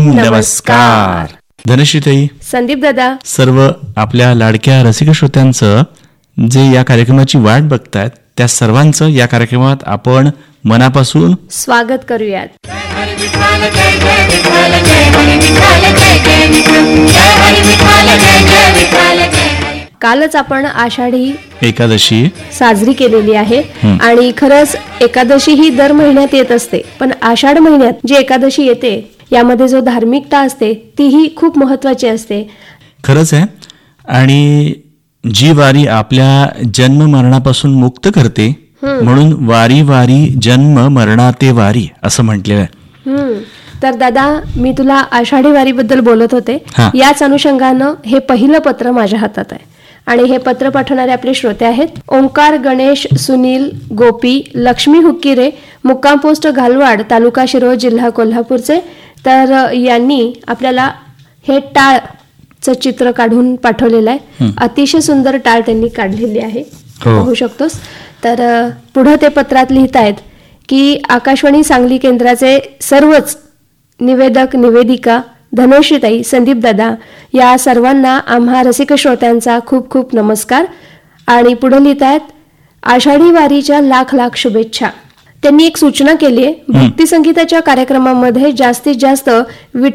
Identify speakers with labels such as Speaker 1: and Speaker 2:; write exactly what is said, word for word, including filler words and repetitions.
Speaker 1: नमस्कार. धनश्रीताई,
Speaker 2: संदीप दादा,
Speaker 1: सर्व आपल्या लाडक्या रसिक श्रोत्यांचं जे या कार्यक्रमाची वाट बघतायत त्या सर्वांचं या कार्यक्रमात आपण मनापासून
Speaker 2: स्वागत करूयात. कालच आपण आषाढी
Speaker 1: एकादशी
Speaker 2: साजरी केलेली आहे आणि खरंच एकादशी ही दर महिन्यात येत असते, पण आषाढ महिन्यात जी एकादशी येते यामध्ये जो धार्मिकता असते तीही खूप महत्वाची असते.
Speaker 1: खरंच आहे. आणि जी वारी आपल्या जन्म मरणापासून मुक्त करते म्हणून वारी वारी जन्म मरणाते वारी असं म्हटलेलं आहे.
Speaker 2: तर दादा, मी तुला आषाढी वारीबद्दल बोलत होते. याच अनुषंगानं हे पहिलं पत्र माझ्या हातात आहे आणि हे पत्र पाठवणारे आपले श्रोते आहेत ओंकार, गणेश, सुनील, गोपी, लक्ष्मी हुक्किरे, मुक्काम पोस्ट घालवाड, तालुका शिरोळ, जिल्हा कोल्हापूरचे. तर यांनी आपल्याला हे टाळचं चित्र काढून पाठवलेलं आहे. अतिशय सुंदर टाळ त्यांनी काढलेली आहे, पाहू शकतोस. तर पुढे ते पत्रात लिहित आहेत की आकाशवाणी सांगली केंद्राचे सर्वच निवेदक, निवेदिका, धनश्रीताई, संदीप दादा या सर्वांना आम्हा रसिक श्रोत्यांचा खूप खूप नमस्कार. आणि पुढे लिहित आहेत आषाढी वारीच्या लाख लाख शुभेच्छा. त्यांनी एक सूचना केली आहे, भक्ती संगीताच्या कार्यक्रमामध्ये जास्तीत जास्त